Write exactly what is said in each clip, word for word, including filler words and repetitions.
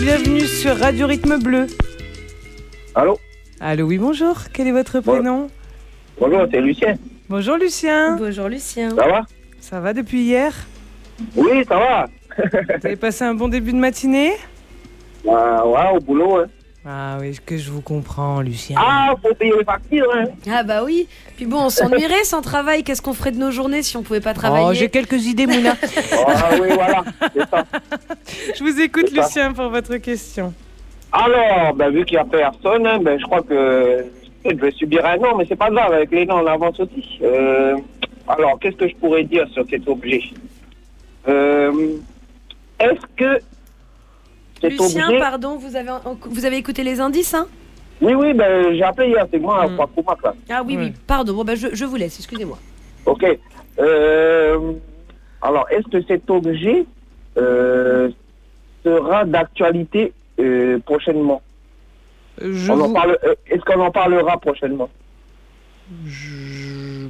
bienvenue sur Radio Rythme Bleu. Allô? Allô, oui, bonjour. Quel est votre prénom? Bonjour, c'est Lucien. Bonjour Lucien. Bonjour Lucien. Ça va? Ça va depuis hier? Oui, ça va. Vous avez passé un bon début de matinée? Bah, ouais, au boulot. Hein. Ah oui, que je vous comprends, Lucien. Ah, faut payer les factures. Hein. Ah bah oui. Puis bon, on s'ennuierait sans travail. Qu'est-ce qu'on ferait de nos journées si on pouvait pas travailler? Oh, j'ai quelques idées, Mouna. Ah oui, voilà, c'est ça. Je vous écoute, C'est ça. Lucien, pour votre question. Alors, ben, vu qu'il n'y a personne, hein, ben, je crois que je vais subir un nom, mais c'est pas grave, avec les noms, on avance aussi. Euh, alors, qu'est-ce que je pourrais dire sur cet objet? euh, Est-ce que cet Lucien, objet... pardon, vous avez, vous avez écouté les indices, hein? Oui, oui, ben, j'ai appelé hier, c'est moi, Mm. pas pour moi, là. Ah oui, Ouais. oui, pardon. Bon, bah, je, je vous laisse, excusez-moi. Ok. Euh, alors, est-ce que cet objet euh, sera d'actualité euh, prochainement? Je On en vous... parle, euh, Est-ce qu'on en parlera prochainement? Je...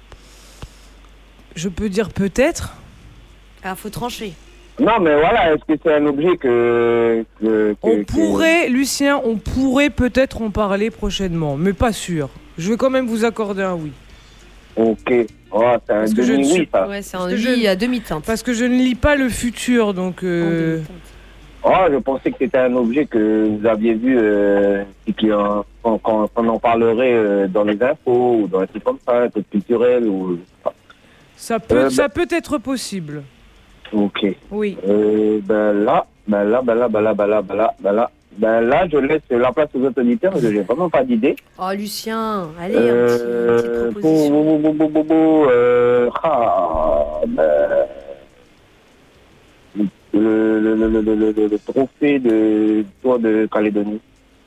Je peux dire peut-être. Ah, faut trancher. Non, mais voilà, est-ce que c'est un objet que... que- que- On que- pourrait, Lucien, on pourrait peut-être en parler prochainement, mais pas sûr. Je vais quand même vous accorder un oui. Ok. Oh, c'est un Parce que je ne demi suis- oui, ça. Ouais, c'est Parce un que oui je- à demi-teinte. Parce que je ne lis pas le futur, donc... euh, Oh, je pensais que c'était un objet que vous aviez vu euh, et qu'on qu'on- qu'on- qu'on en parlerait euh, dans les infos ou dans un truc comme ça, un truc culturel ou... Ça peut, Euh, ça peut être possible. Ok. Oui. Euh, ben là, ben là, ben là, ben là, ben là, ben là, ben là, ben là, je laisse la place aux autres auditeurs parce que j'ai vraiment pas d'idée. Oh, Lucien, allez, Euh, un petit, une petite bou- proposition. bou- bou- bou- bou- bou- euh, ah, ben, le, le, le, le, le, le, le trophée de Tour de Calédonie.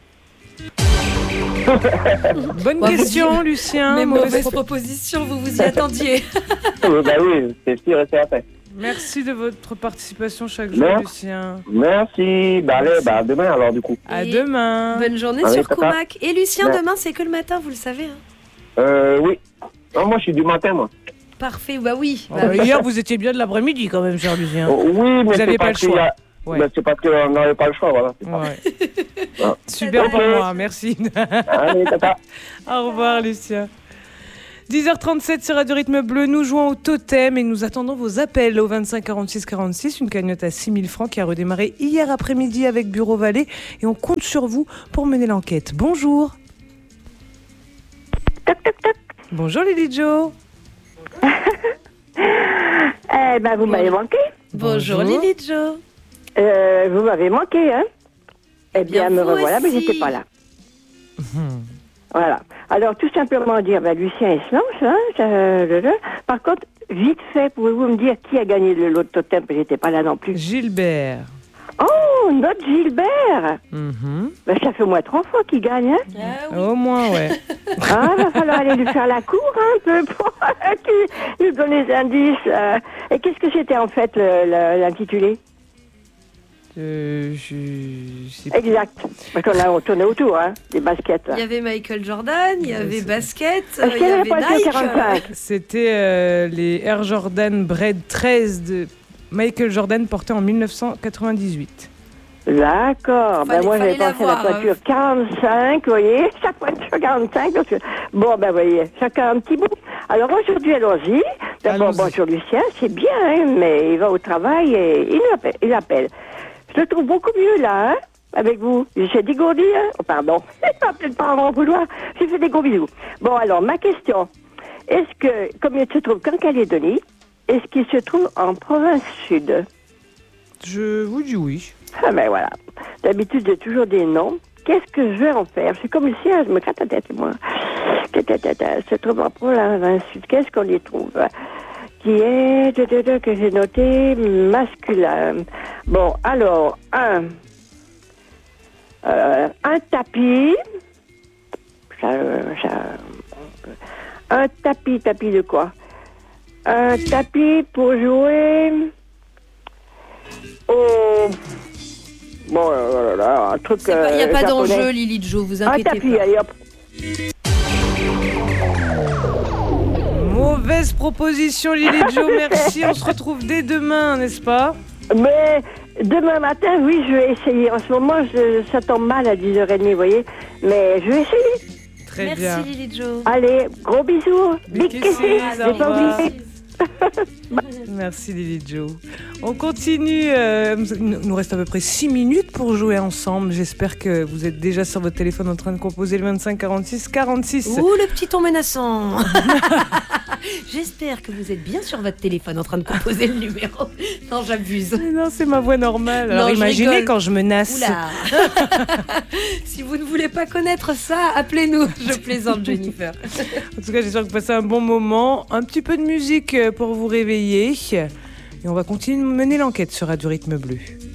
Bonne Ouais, question, Lucien. Mais Mauvaise mauvaise pro- proposition, vous vous y attendiez. Euh, ben oui, c'est sûr et certain. Merci de votre participation chaque jour, Merci. Lucien. Merci. Ben allez, ben à demain alors du coup. À Et demain. Bonne journée Allez, sur papa. Comac. Et Lucien, Ouais. demain, c'est que le matin, vous le savez. Hein. Euh, oui. Non, moi je suis du matin, moi. Parfait, bah oui. Oh, Bah bah, oui. hier, vous étiez bien de l'après-midi quand même, cher Lucien. Oh, oui, mais Vous c'est avez pas parce le qu'il y choix. a- Ouais. ben, c'est parce qu'on n'avait pas le choix, voilà. c'est ça. Ouais. Ah. Super Ok. pour moi, merci. Allez, tata. Au revoir, Lucien. dix heures trente-sept sur Radio Rythme Bleu, nous jouons au totem et nous attendons vos appels au vingt-cinq quarante-six quarante-six, une cagnotte à six mille francs qui a redémarré hier après-midi avec Bureau Vallée et on compte sur vous pour mener l'enquête. Bonjour. Bonjour Lily Jo. Eh ben, vous m'avez manqué. Bonjour, Bonjour. Lily Jo. Euh, vous m'avez manqué, hein. Eh bien, Bien, me vous revoilà, mais aussi. j'étais pas là. Voilà. Alors, tout simplement dire, ben, Lucien il se lance, hein. ça- le- le. Par contre, vite fait, pouvez-vous me dire qui a gagné le lot de totem? J'étais pas là non plus. Gilbert. Oh, notre Gilbert. Mhm. Ben, ça fait au moins trois fois qu'il gagne, hein. Ah oui. Au moins, ouais. Ah, va falloir aller lui faire la cour, hein, un peu, pour qu'il nous donne les indices. euh. Et qu'est-ce que c'était, en fait, le- le- l'intitulé? Euh, je... sais pas. Exact. Parce qu'on a on tournait autour, hein, des baskets. Il y avait Michael Jordan, il y avait basket, Est-ce euh, il qu'il y n'y avait avait pas le Nike. quarante-cinq? C'était euh, les Air Jordan Bread treize de Michael Jordan portés en mille neuf cent quatre-vingt-dix-huit. D'accord. Ben Fallait- moi, j'avais fallait pensé à la l'avoir, voiture quarante-cinq, vous voyez. Chaque voiture quarante-cinq. Donc, euh, bon, ben, vous voyez, chacun un petit bout. Alors, aujourd'hui, allons-y. D'abord, Allons-y. bonjour Lucien, c'est bien, hein, mais il va au travail et il appelle. Il appelle. Je le trouve beaucoup mieux, là, hein, avec vous. J'ai dégourdi, hein. Oh, pardon. Peut-être pas en vouloir. J'ai fait des gros bisous. Bon, alors, ma question. Est-ce que, comme il se trouve qu'en Calédonie, est-ce qu'il se trouve en province sud? Je vous dis oui. Ah ben voilà. D'habitude, j'ai toujours des noms. Qu'est-ce que je vais en faire? Je suis comme Lucien, je me gratte la tête, moi. Tata, se trouve en province sud. Qu'est-ce qu'on y trouve? Qui est, de, de, de, que j'ai noté, masculin. Bon, alors, un. Euh, un tapis. Ça, ça, un tapis, tapis de quoi? Un tapis pour jouer au... Bon, là, là, là, un truc. Il n'y a euh, pas japonais. d'enjeu, Lily Jo, vous Un inquiétez tapis, pas. allez hop. Mauvaise proposition, Lily Jo, merci. On se retrouve dès demain, n'est-ce pas? Mais Demain matin, oui, je vais essayer. En ce moment, je, ça tombe mal à dix heures trente, vous voyez. Mais je vais essayer. Très Merci bien. Lily Jo. Allez, gros bisous. Big Big kisses, kisses. au J'ai pas revoir. oublié. Merci Lily Jo. On continue. Euh, il nous reste à peu près six minutes pour jouer ensemble. J'espère que vous êtes déjà sur votre téléphone en train de composer le vingt-cinq quarante-six quarante-six. Ouh, le petit ton menaçant. J'espère que vous êtes bien sur votre téléphone en train de composer le numéro. Non, j'abuse. Mais non, c'est ma voix normale. Alors Non, je imaginez rigole. quand je menace. Oula. Si vous ne voulez pas connaître ça, appelez-nous. Je plaisante, Jennifer. En tout cas, j'espère que vous passez un bon moment. Un petit peu de musique pour vous réveiller. Et on va continuer de mener l'enquête sur Radio Rythme Bleu.